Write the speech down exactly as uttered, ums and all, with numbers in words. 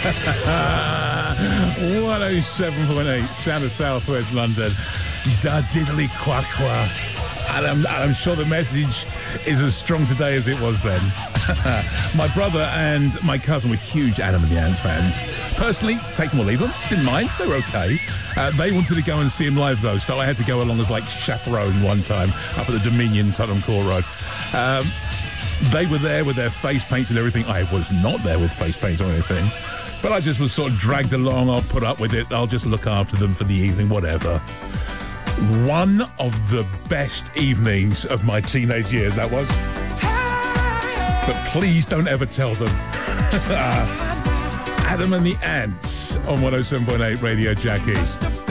one oh seven point eight, Sound of South West London. Da diddly quack quack. And I'm, I'm sure the message is as strong today as it was then. My brother and my cousin were huge Adam and the Ants fans. Personally, take them or leave them, didn't mind, they were okay. Uh, they wanted to go and see him live though, so I had to go along as like chaperone one time up at the Dominion, Tottenham Court Road. Um, they were there with their face paints and everything. I was not there with face paints or anything, but I just was sort of dragged along. I'll put up with it, I'll just look after them for the evening, whatever. One of the best evenings of my teenage years, that was. But please don't ever tell them. Adam and the Ants on one oh seven point eight Radio Jackie.